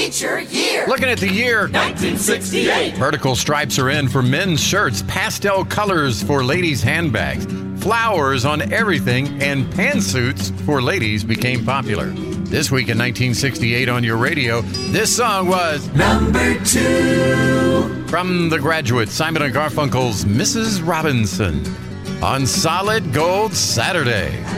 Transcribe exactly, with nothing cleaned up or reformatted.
Feature Year. Looking at the year nineteen sixty-eight. Vertical stripes are in for men's shirts, pastel colors for ladies' handbags, flowers on everything, and pantsuits for ladies became popular. This week in nineteen sixty-eight on your radio, this song was number two. From The Graduate, Simon and Garfunkel's Missus Robinson on Solid Gold Saturday.